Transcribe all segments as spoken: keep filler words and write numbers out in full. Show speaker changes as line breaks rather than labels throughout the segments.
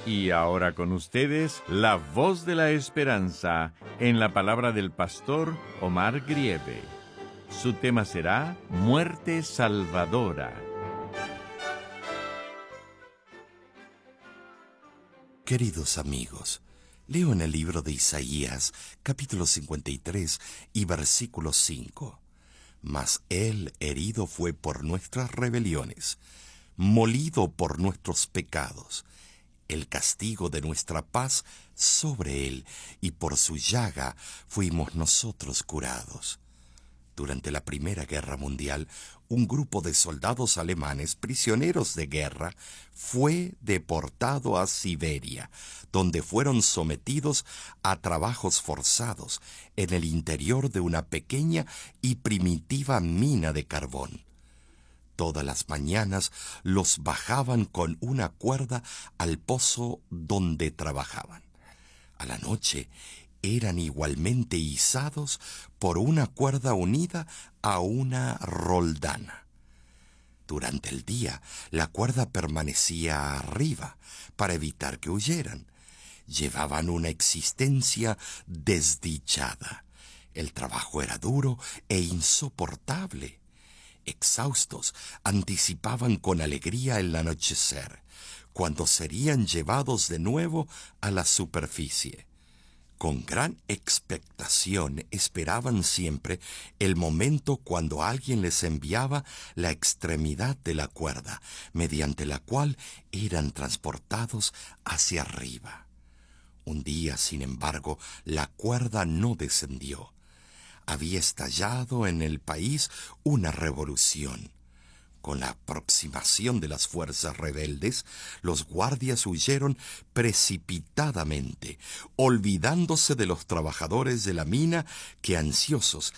Y ahora con ustedes, la voz de la esperanza en la palabra del pastor Omar Grieve. Su tema será Muerte Salvadora.
Queridos amigos, leo en el libro de Isaías, capítulo cincuenta y tres y versículo cinco. Mas él herido fue por nuestras rebeliones, molido por nuestros pecados. El castigo de nuestra paz sobre él, y por su llaga fuimos nosotros curados. Durante la Primera Guerra Mundial, un grupo de soldados alemanes prisioneros de guerra fue deportado a Siberia, donde fueron sometidos a trabajos forzados en el interior de una pequeña y primitiva mina de carbón. Todas las mañanas los bajaban con una cuerda al pozo donde trabajaban. A la noche eran igualmente izados por una cuerda unida a una roldana. Durante el día, la cuerda permanecía arriba para evitar que huyeran. Llevaban una existencia desdichada. El trabajo era duro e insoportable. Exhaustos, anticipaban con alegría el anochecer, cuando serían llevados de nuevo a la superficie. Con gran expectación esperaban siempre el momento cuando alguien les enviaba la extremidad de la cuerda, mediante la cual eran transportados hacia arriba. Un día, sin embargo, la cuerda no descendió. Había estallado en el país una revolución. Con la aproximación de las fuerzas rebeldes, los guardias huyeron precipitadamente, olvidándose de los trabajadores de la mina que, ansiosos,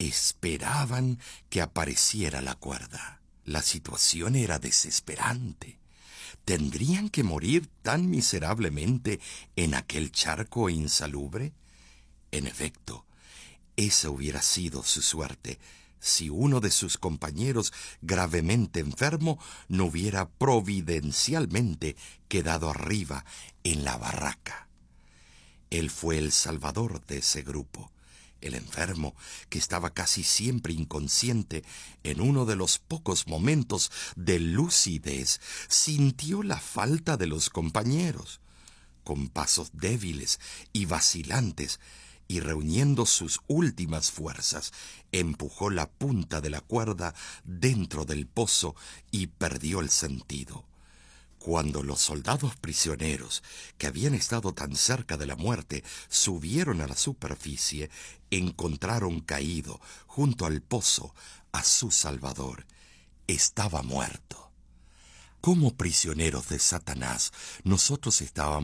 esperaban que apareciera la cuerda. La situación era desesperante. ¿Tendrían que morir tan miserablemente en aquel charco insalubre? En efecto, esa hubiera sido su suerte si uno de sus compañeros gravemente enfermo no hubiera providencialmente quedado arriba en la barraca. Él fue el salvador de ese grupo. El enfermo, que estaba casi siempre inconsciente, en uno de los pocos momentos de lucidez, sintió la falta de los compañeros. Con pasos débiles y vacilantes, y reuniendo sus últimas fuerzas, empujó la punta de la cuerda dentro del pozo y perdió el sentido. Cuando los soldados prisioneros, que habían estado tan cerca de la muerte, subieron a la superficie, encontraron caído junto al pozo a su Salvador. Estaba muerto. Como prisioneros de Satanás, nosotros estábamos